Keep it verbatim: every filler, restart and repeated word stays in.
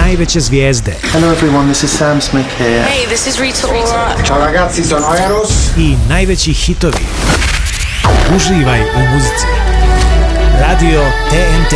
najveće zvijezde. Hello everyone, this is Sam Smith here. Hey, this is Rita Ora. Ciao ragazzi, sono Eros. I najveći hitovi. Uživaj u muzici. Radio T N T.